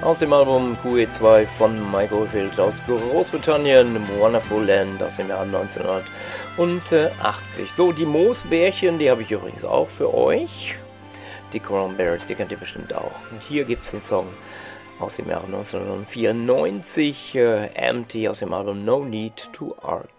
Aus dem Album QE2 von Michael Oldfield aus Großbritannien, Wonderful Land aus dem Jahr 1980. So, die Moosbärchen, die habe ich übrigens auch für euch. Die Cranberries, die kennt ihr bestimmt auch. Und hier gibt es einen Song aus dem Jahr 1994, Empty aus dem Album No Need to Argue.